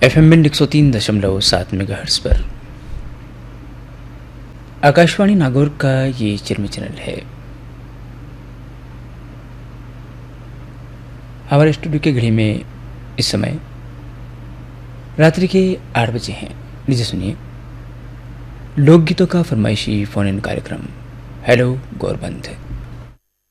FM band 103.7 megahertz पर आकाशवाणी नागौर का ये चिरमी चैनल है। हमारे स्टूडियो की घड़ी में इस समय रात्रि के 8 बजे हैं। लीजिए सुनिए लोकगीतों का फरमाइशी फोन इन कार्यक्रम हेलो गौरबंद।